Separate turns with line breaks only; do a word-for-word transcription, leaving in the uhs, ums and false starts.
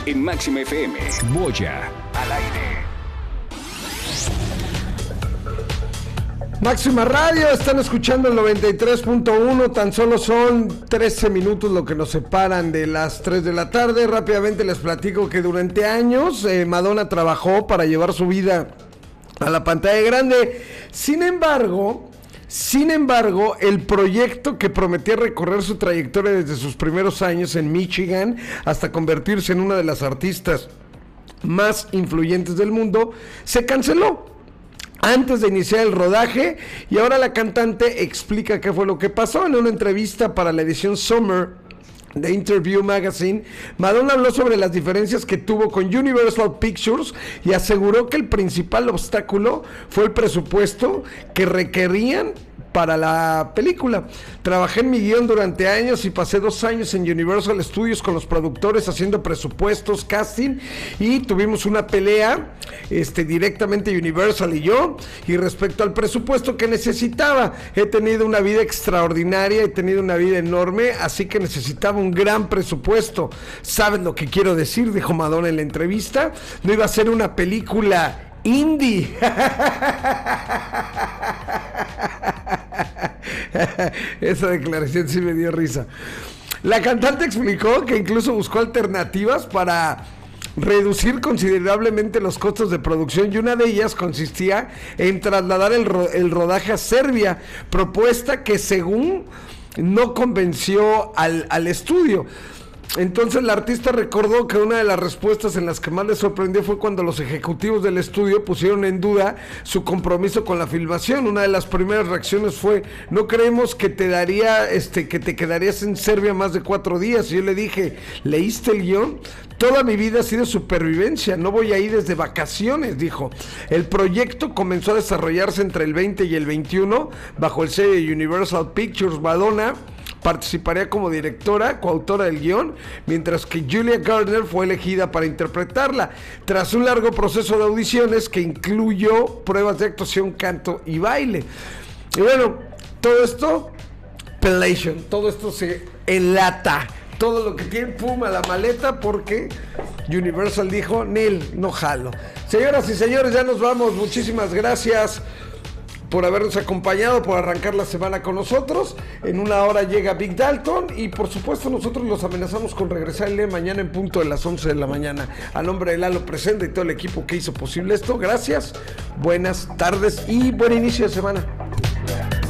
en Máxima F M. Boya al aire.
Máxima Radio, están escuchando el noventa y tres punto uno, tan solo son trece minutos lo que nos separan de las tres de la tarde. Rápidamente les platico que durante años eh, Madonna trabajó para llevar su vida a la pantalla grande. Sin embargo, sin embargo, el proyecto que prometía recorrer su trayectoria desde sus primeros años en Michigan hasta convertirse en una de las artistas más influyentes del mundo, se canceló antes de iniciar el rodaje, y ahora la cantante explica qué fue lo que pasó. En una entrevista para la edición Summer de Interview Magazine, Madonna habló sobre las diferencias que tuvo con Universal Pictures y aseguró que el principal obstáculo fue el presupuesto que requerían para la película. Trabajé en mi guión durante años y pasé dos años en Universal Studios con los productores haciendo presupuestos, casting, y tuvimos una pelea este, directamente Universal y yo, y respecto al presupuesto que necesitaba. He tenido una vida extraordinaria, he tenido una vida enorme, así que necesitaba un gran presupuesto. ¿Sabes lo que quiero decir?, dijo Madonna en la entrevista. No iba a ser una película indie. Esa declaración sí me dio risa. La cantante explicó que incluso buscó alternativas para reducir considerablemente los costos de producción, y una de ellas consistía en trasladar el, ro- el rodaje a Serbia, propuesta que según no convenció al, al estudio. Entonces la artista recordó que una de las respuestas en las que más le sorprendió fue cuando los ejecutivos del estudio pusieron en duda su compromiso con la filmación. Una de las primeras reacciones fue: no creemos que te daría, este, que te quedarías en Serbia más de cuatro días. Y yo le dije: ¿leíste el guión? Toda mi vida ha sido supervivencia, no voy a ir desde vacaciones, dijo. El proyecto comenzó a desarrollarse entre el veinte y el veintiuno bajo el sello de Universal Pictures. Madonna participaría como directora, coautora del guión, mientras que Julia Garner fue elegida para interpretarla, tras un largo proceso de audiciones que incluyó pruebas de actuación, canto y baile. Y bueno, todo esto, pelation, todo esto se enlata, todo lo que tiene, pum, a la maleta, porque Universal dijo: Nel, no jalo. Señoras y señores, ya nos vamos. Muchísimas gracias por habernos acompañado, por arrancar la semana con nosotros. En una hora llega Big Dalton, y por supuesto nosotros los amenazamos con regresar el día de mañana en punto de las once de la mañana. A nombre de Lalo Presente y todo el equipo que hizo posible esto, gracias, buenas tardes y buen inicio de semana.